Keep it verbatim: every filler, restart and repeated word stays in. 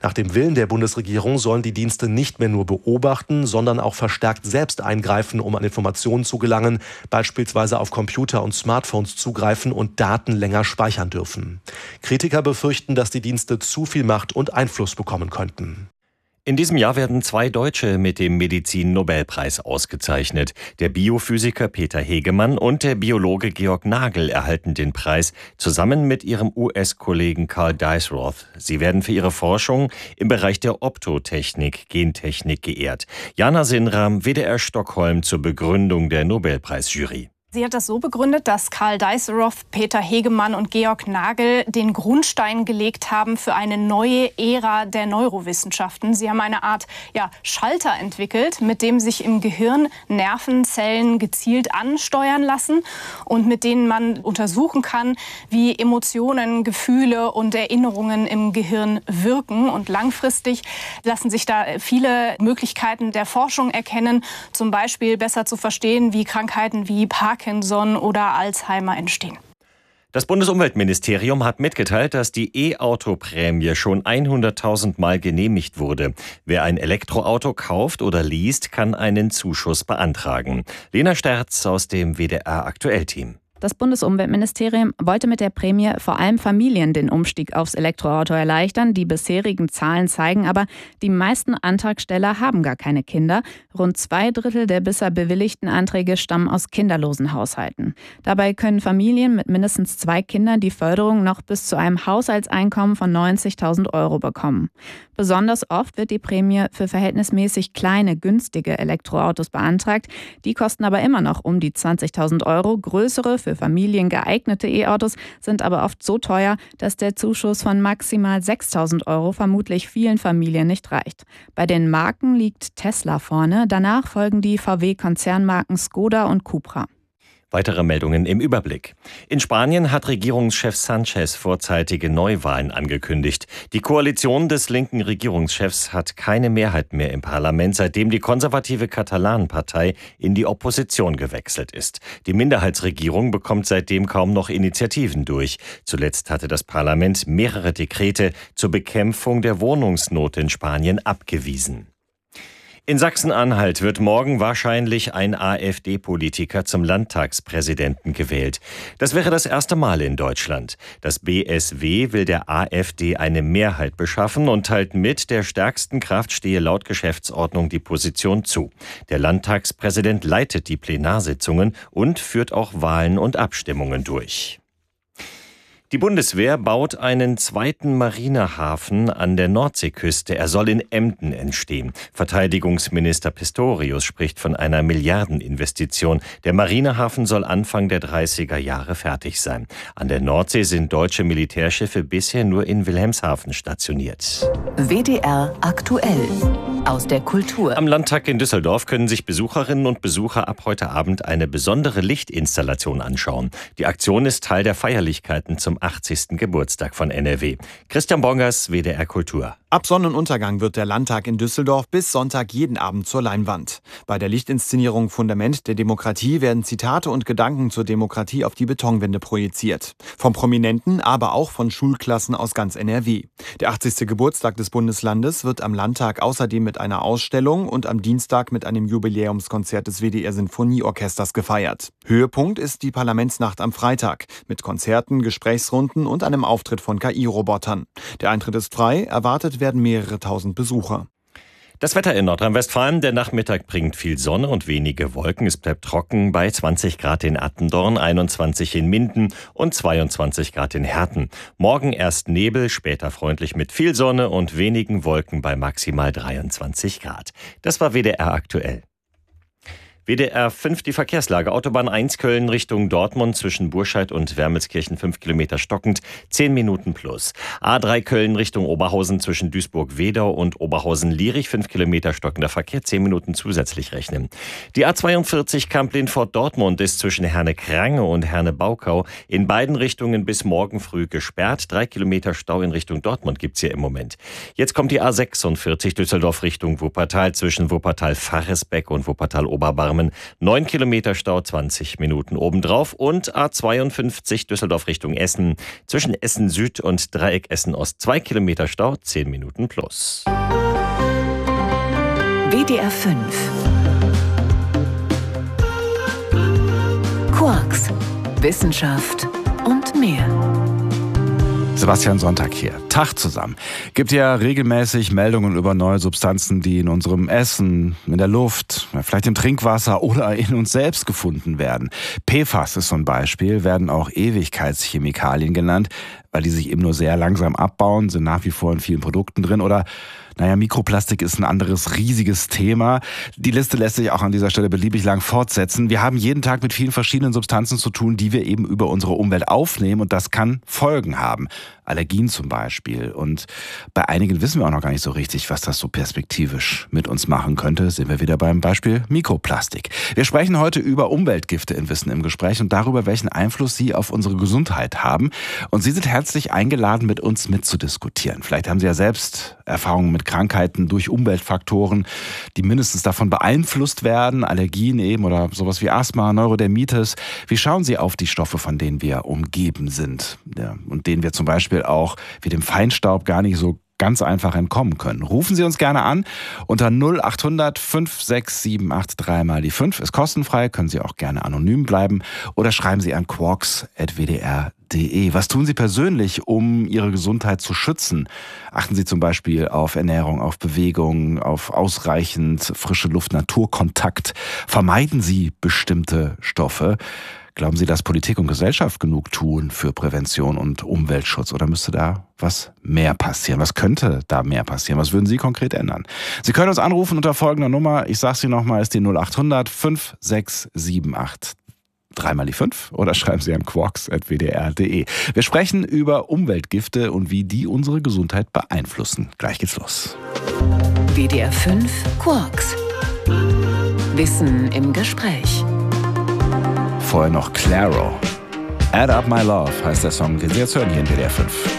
Nach dem Willen der Bundesregierung sollen die Dienste nicht mehr nur beobachten, sondern auch verstärkt selbst eingreifen, um an Informationen zu gelangen, beispielsweise auf Computer und Smartphones zugreifen und Daten länger speichern dürfen. Kritiker befürchten, dass die Dienste zu viel Macht und Einfluss bekommen könnten. In diesem Jahr werden zwei Deutsche mit dem Medizin-Nobelpreis ausgezeichnet. Der Biophysiker Peter Hegemann und der Biologe Georg Nagel erhalten den Preis zusammen mit ihrem U S-Kollegen Carl Deisroth. Sie werden für ihre Forschung im Bereich der Optotechnik, Gentechnik geehrt. Jana Sinram, W D R Stockholm, zur Begründung der Nobelpreisjury. Sie hat das so begründet, dass Carl Deisroth, Peter Hegemann und Georg Nagel den Grundstein gelegt haben für eine neue Ära der Neurowissenschaften. Sie haben eine Art ja, Schalter entwickelt, mit dem sich im Gehirn Nervenzellen gezielt ansteuern lassen und mit denen man untersuchen kann, wie Emotionen, Gefühle und Erinnerungen im Gehirn wirken. Und langfristig lassen sich da viele Möglichkeiten der Forschung erkennen, zum Beispiel besser zu verstehen, wie Krankheiten wie Parkinson Parkinson oder Alzheimer entstehen. Das Bundesumweltministerium hat mitgeteilt, dass die E-Auto-Prämie schon hunderttausend Mal genehmigt wurde. Wer ein Elektroauto kauft oder least, kann einen Zuschuss beantragen. Lena Sterz aus dem W D R-Aktuell-Team. Das Bundesumweltministerium wollte mit der Prämie vor allem Familien den Umstieg aufs Elektroauto erleichtern. Die bisherigen Zahlen zeigen aber, die meisten Antragsteller haben gar keine Kinder. Rund zwei Drittel der bisher bewilligten Anträge stammen aus kinderlosen Haushalten. Dabei können Familien mit mindestens zwei Kindern die Förderung noch bis zu einem Haushaltseinkommen von neunzigtausend Euro bekommen. Besonders oft wird die Prämie für verhältnismäßig kleine, günstige Elektroautos beantragt. Die kosten aber immer noch um die zwanzigtausend Euro. Größere, für Familien geeignete E-Autos sind aber oft so teuer, dass der Zuschuss von maximal sechstausend Euro vermutlich vielen Familien nicht reicht. Bei den Marken liegt Tesla vorne, danach folgen die V W-Konzernmarken Skoda und Cupra. Weitere Meldungen im Überblick. In Spanien hat Regierungschef Sánchez vorzeitige Neuwahlen angekündigt. Die Koalition des linken Regierungschefs hat keine Mehrheit mehr im Parlament, seitdem die konservative Katalanenpartei in die Opposition gewechselt ist. Die Minderheitsregierung bekommt seitdem kaum noch Initiativen durch. Zuletzt hatte das Parlament mehrere Dekrete zur Bekämpfung der Wohnungsnot in Spanien abgewiesen. In Sachsen-Anhalt wird morgen wahrscheinlich ein AfD-Politiker zum Landtagspräsidenten gewählt. Das wäre das erste Mal in Deutschland. Das B S W will der AfD eine Mehrheit beschaffen und teilt mit, der stärksten Kraft stehe laut Geschäftsordnung die Position zu. Der Landtagspräsident leitet die Plenarsitzungen und führt auch Wahlen und Abstimmungen durch. Die Bundeswehr baut einen zweiten Marinehafen an der Nordseeküste. Er soll in Emden entstehen. Verteidigungsminister Pistorius spricht von einer Milliardeninvestition. Der Marinehafen soll Anfang der dreißiger Jahre fertig sein. An der Nordsee sind deutsche Militärschiffe bisher nur in Wilhelmshaven stationiert. W D R aktuell aus der Kultur. Am Landtag in Düsseldorf können sich Besucherinnen und Besucher ab heute Abend eine besondere Lichtinstallation anschauen. Die Aktion ist Teil der Feierlichkeiten zum achtzigsten Geburtstag von N R W. Christian Bongers, W D R Kultur. Ab Sonnenuntergang wird der Landtag in Düsseldorf bis Sonntag jeden Abend zur Leinwand. Bei der Lichtinszenierung Fundament der Demokratie werden Zitate und Gedanken zur Demokratie auf die Betonwände projiziert. Von Prominenten, aber auch von Schulklassen aus ganz N R W. Der achtzigste Geburtstag des Bundeslandes wird am Landtag außerdem mit einer Ausstellung und am Dienstag mit einem Jubiläumskonzert des W D R Sinfonieorchesters gefeiert. Höhepunkt ist die Parlamentsnacht am Freitag mit Konzerten, Gesprächsrunden und einem Auftritt von K I-Robotern. Der Eintritt ist frei, erwartet werden mehrere tausend Besucher. Das Wetter in Nordrhein-Westfalen. Der Nachmittag bringt viel Sonne und wenige Wolken. Es bleibt trocken bei zwanzig Grad in Attendorn, einundzwanzig in Minden und zweiundzwanzig Grad in Herten. Morgen erst Nebel, später freundlich mit viel Sonne und wenigen Wolken bei maximal dreiundzwanzig Grad. Das war W D R aktuell. W D R fünf, die Verkehrslage. Autobahn eins Köln Richtung Dortmund zwischen Burscheid und Wermelskirchen fünf Kilometer stockend, zehn Minuten plus. A drei Köln Richtung Oberhausen zwischen Duisburg-Wedau und Oberhausen-Lierich fünf Kilometer stockender Verkehr, zehn Minuten zusätzlich rechnen. Die A zweiundvierzig Kamp-Lindfort-Dortmund ist zwischen Herne-Krange und Herne-Baukau in beiden Richtungen bis morgen früh gesperrt. Drei Kilometer Stau in Richtung Dortmund gibt's hier im Moment. Jetzt kommt die A sechsundvierzig Düsseldorf Richtung Wuppertal zwischen Wuppertal-Faresbeck und Wuppertal-Oberbarmen zusammen. neun Kilometer Stau, zwanzig Minuten obendrauf. Und A zweiundfünfzig Düsseldorf Richtung Essen. Zwischen Essen Süd und Dreieck Essen Ost zwei Kilometer Stau, zehn Minuten plus. W D R fünf. Quarks, Wissenschaft und mehr. Sebastian Sonntag hier. Tag zusammen. Gibt ja regelmäßig Meldungen über neue Substanzen, die in unserem Essen, in der Luft, vielleicht im Trinkwasser oder in uns selbst gefunden werden. P F A S ist so ein Beispiel, werden auch Ewigkeitschemikalien genannt, weil die sich eben nur sehr langsam abbauen, sind nach wie vor in vielen Produkten drin. Oder, naja, Mikroplastik ist ein anderes riesiges Thema. Die Liste lässt sich auch an dieser Stelle beliebig lang fortsetzen. Wir haben jeden Tag mit vielen verschiedenen Substanzen zu tun, die wir eben über unsere Umwelt aufnehmen. Und das kann Folgen haben. Allergien zum Beispiel. Und bei einigen wissen wir auch noch gar nicht so richtig, was das so perspektivisch mit uns machen könnte. Sind wir wieder beim Beispiel Mikroplastik. Wir sprechen heute über Umweltgifte in Wissen im Gespräch und darüber, welchen Einfluss sie auf unsere Gesundheit haben. Und Sie sind herzlich eingeladen, mit uns mitzudiskutieren. Vielleicht haben Sie ja selbst Erfahrungen mit Krankheiten durch Umweltfaktoren, die mindestens davon beeinflusst werden. Allergien eben oder sowas wie Asthma, Neurodermitis. Wie schauen Sie auf die Stoffe, von denen wir umgeben sind? Ja, und denen wir zum Beispiel auch wie dem Feinstaub gar nicht so ganz einfach entkommen können. Rufen Sie uns gerne an unter null acht hundert fünf sechs sieben acht drei mal die fünf. Ist kostenfrei, können Sie auch gerne anonym bleiben oder schreiben Sie an quarks at w d r punkt d e. Was tun Sie persönlich, um Ihre Gesundheit zu schützen? Achten Sie zum Beispiel auf Ernährung, auf Bewegung, auf ausreichend frische Luft, Naturkontakt. Vermeiden Sie bestimmte Stoffe. Glauben Sie, dass Politik und Gesellschaft genug tun für Prävention und Umweltschutz? Oder müsste da was mehr passieren? Was könnte da mehr passieren? Was würden Sie konkret ändern? Sie können uns anrufen unter folgender Nummer. Ich sage sie nochmal, ist die null acht hundert fünf sechs sieben acht drei mal die fünf oder schreiben Sie an quarks at w d r punkt d e. Wir sprechen über Umweltgifte und wie die unsere Gesundheit beeinflussen. Gleich geht's los. W D R fünf Quarks. Wissen im Gespräch. Vorher noch Claro. Add Up My Love heißt der Song, den Sie jetzt hören hier in W D R fünf.